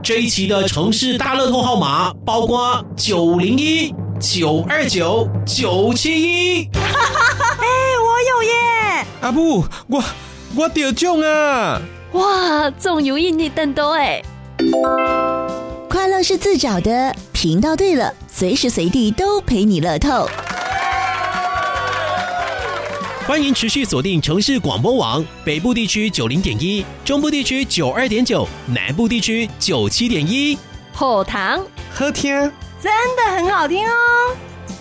这一期的城市大乐透号码包括901、929、971。 我有耶！ 阿母，我得奖啊！ 哇，总有印你等到哎！ 快乐是自找的，频道对了，随时随地都陪你乐透。 欢迎持续锁定城市广播网，北部地区90.1，中部地区92.9，南部地区97.1。 后堂好听， 真的很好听哦。